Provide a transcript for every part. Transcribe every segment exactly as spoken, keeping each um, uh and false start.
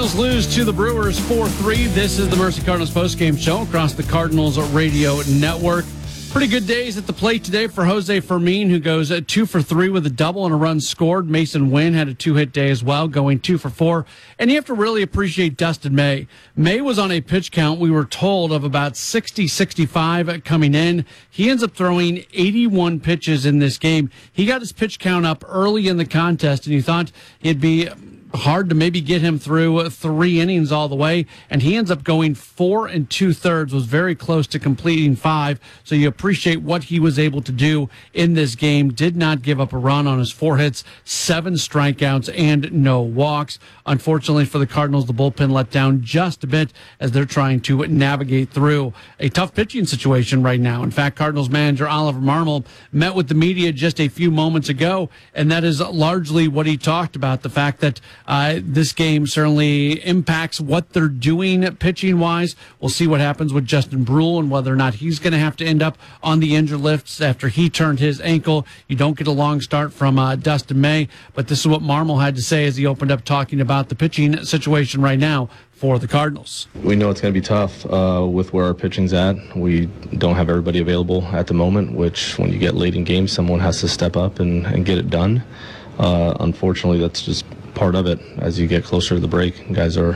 Cardinals lose to the Brewers four three. This is the Mercy Cardinals postgame show across the Cardinals radio network. Pretty good days at the plate today for Jose Fermin, who goes two for three with a double and a run scored. Mason Wynn had a two-hit day as well, going two for four. And you have to really appreciate Dustin May. May was on a pitch count, we were told, of about sixty, sixty-five coming in. He ends up throwing eighty-one pitches in this game. He got his pitch count up early in the contest, and you thought it'd be hard to maybe get him through three innings all the way, and he ends up going four and two-thirds, was very close to completing five, so you appreciate what he was able to do in this game. Did not give up a run on his four hits, seven strikeouts, and no walks. Unfortunately for the Cardinals, the bullpen let down just a bit as they're trying to navigate through a tough pitching situation right now. In fact, Cardinals manager Oliver Marmol met with the media just a few moments ago, and that is largely what he talked about, the fact that Uh, this game certainly impacts what they're doing pitching-wise. We'll see what happens with Justin Brule and whether or not he's going to have to end up on the injured list after he turned his ankle. You don't get a long start from uh, Dustin May, but this is what Marmol had to say as he opened up talking about the pitching situation right now for the Cardinals. We know it's going to be tough uh, with where our pitching's at. We don't have everybody available at the moment, which when you get late in games, someone has to step up and, and get it done. Uh, unfortunately, that's just part of it. As you get closer to the break, guys are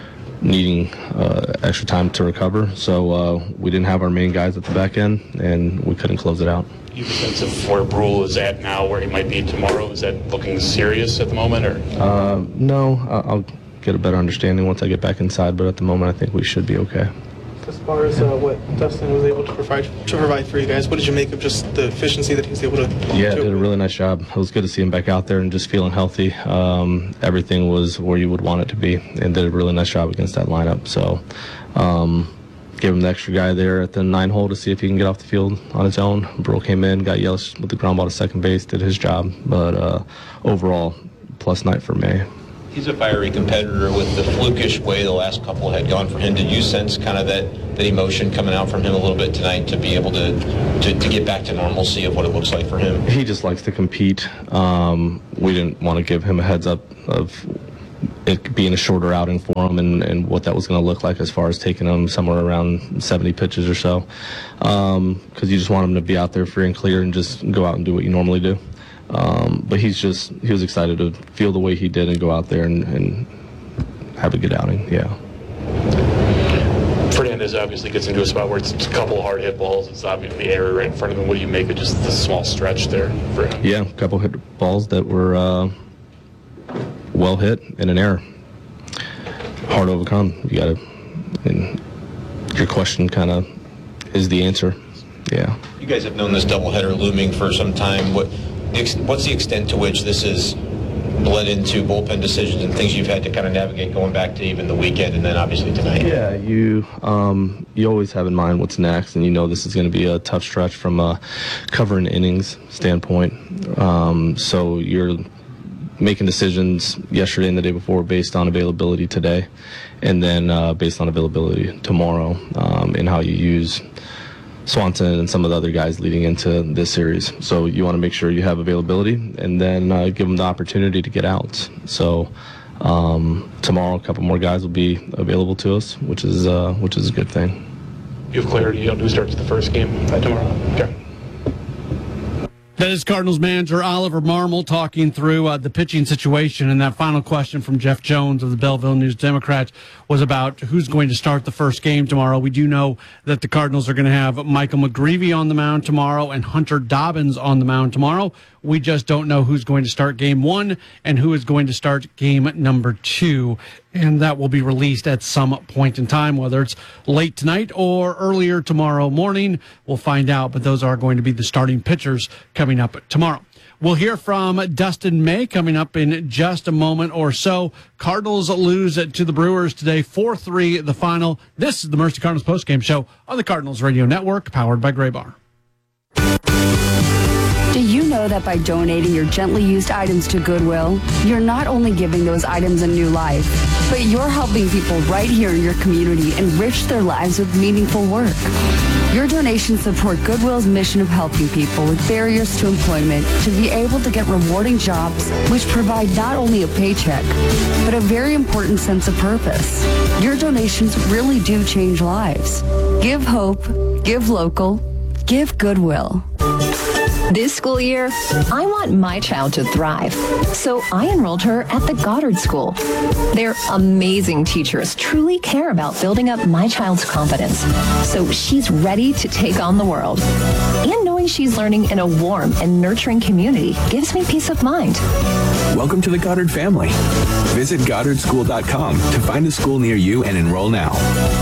needing uh, extra time to recover. So uh, we didn't have our main guys at the back end, and we couldn't close it out. You have a sense of where Brule is at now, where he might be tomorrow? Is that looking serious at the moment, or? Uh, no, I'll get a better understanding once I get back inside. But at the moment, I think we should be okay. As far as uh, what Dustin was able to provide to provide for you guys, what did you make of just the efficiency that he was able to? Yeah, did a really nice job. It was good to see him back out there and just feeling healthy. Um, everything was where you would want it to be, and did a really nice job against that lineup. So, um, gave him the extra guy there at the nine hole to see if he can get off the field on his own. Burrell came in, got Yelich with the ground ball to second base, did his job. But uh, overall, plus night for May. He's a fiery competitor. With the flukish way the last couple had gone for him, did you sense kind of that, that emotion coming out from him a little bit tonight to be able to, to, to get back to normalcy of what it looks like for him? He just likes to compete. Um, we didn't want to give him a heads up of it being a shorter outing for him and, and what that was going to look like as far as taking him somewhere around seventy pitches or so. Because um, you just want him to be out there free and clear and just go out and do what you normally do. Um, but he's just, he was excited to feel the way he did and go out there and, and have a good outing, yeah. Fernandez obviously gets into a spot where it's a couple hard hit balls. It's obviously the area right in front of him. What do you make of just the small stretch there for him? Yeah, a couple hit balls that were uh, well hit in an error. Hard to overcome. You got to, and your question kind of is the answer, yeah. You guys have known this doubleheader looming for some time. What What's the extent to which this has bled into bullpen decisions and things you've had to kind of navigate going back to even the weekend and then obviously tonight? Yeah, you um, you always have in mind what's next, and you know this is going to be a tough stretch from a covering innings standpoint. Um, so you're making decisions yesterday and the day before based on availability today, and then uh, based on availability tomorrow, um, and how you use Swanson and some of the other guys leading into this series. So you want to make sure you have availability and then uh, give them the opportunity to get out. So um, tomorrow a couple more guys will be available to us, which is uh, which is a good thing. You have clarity on who starts the first game by tomorrow? Okay. That is Cardinals manager Oliver Marmol talking through uh, the pitching situation. And that final question from Jeff Jones of the Belleville News-Democrat was about who's going to start the first game tomorrow. We do know that the Cardinals are going to have Michael McGreevy on the mound tomorrow and Hunter Dobbins on the mound tomorrow. We just don't know who's going to start game one and who is going to start game number two. And that will be released at some point in time, whether it's late tonight or earlier tomorrow morning. We'll find out, but those are going to be the starting pitchers coming up tomorrow. We'll hear from Dustin May coming up in just a moment or so. Cardinals lose to the Brewers today, four three the final. This is the Mercy Cardinals postgame show on the Cardinals Radio Network, powered by Graybar. Do you know that by donating your gently used items to Goodwill, you're not only giving those items a new life, but you're helping people right here in your community enrich their lives with meaningful work. Your donations support Goodwill's mission of helping people with barriers to employment to be able to get rewarding jobs which provide not only a paycheck, but a very important sense of purpose. Your donations really do change lives. Give hope, give local, give Goodwill. This school year, I want my child to thrive, so I enrolled her at the Goddard School. Their amazing teachers truly care about building up my child's confidence, so she's ready to take on the world. And knowing she's learning in a warm and nurturing community gives me peace of mind. Welcome to the Goddard family. Visit goddard school dot com to find a school near you and enroll now.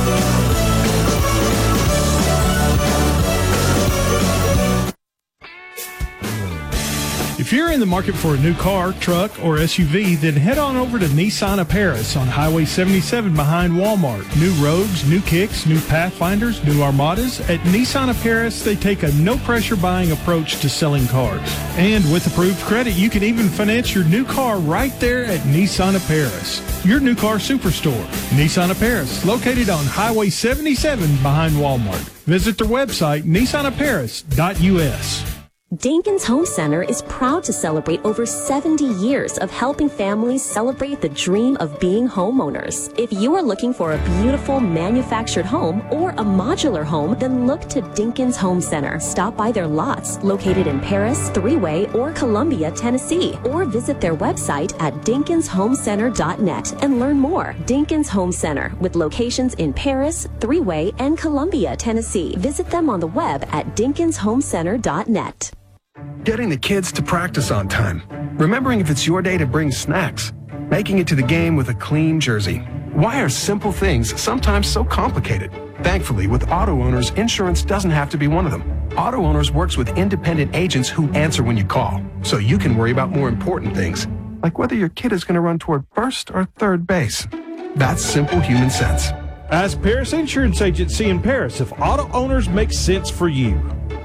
If you're in the market for a new car, truck, or S U V, then head on over to Nissan of Paris on Highway seventy-seven behind Walmart. New Rogues, new Kicks, new Pathfinders, new Armadas. At Nissan of Paris, they take a no-pressure buying approach to selling cars. And with approved credit, you can even finance your new car right there at Nissan of Paris, your new car superstore. Nissan of Paris, located on Highway seventy-seven behind Walmart. Visit their website, nissan of paris dot u s. Dinkins Home Center is proud to celebrate over seventy years of helping families celebrate the dream of being homeowners. If you are looking for a beautiful manufactured home or a modular home, then look to Dinkins Home Center. Stop by their lots located in Paris, Three-Way, or Columbia, Tennessee, or visit their website at dinkins home center dot net and learn more. Dinkins Home Center, with locations in Paris, Three-Way, and Columbia, Tennessee. Visit them on the web at dinkins home center dot net. Getting the kids to practice on time. Remembering if it's your day to bring snacks. Making it to the game with a clean jersey. Why are simple things sometimes so complicated? Thankfully, with Auto Owners, insurance doesn't have to be one of them. Auto Owners works with independent agents who answer when you call, so you can worry about more important things, like whether your kid is going to run toward first or third base. That's simple human sense. Ask Paris Insurance Agency in Paris if Auto Owners makes sense for you.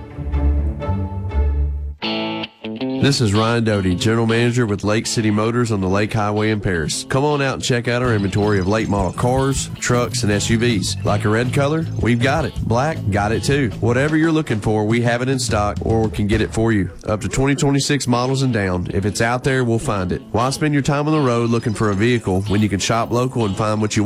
This is Ryan Doty, General Manager with Lake City Motors on the Lake Highway in Paris. Come on out and check out our inventory of late model cars, trucks, and S U Vs. Like a red color? We've got it. Black? Got it too. Whatever you're looking for, we have it in stock or can get it for you. Up to twenty twenty-six models and down. If it's out there, we'll find it. Why spend your time on the road looking for a vehicle when you can shop local and find what you want?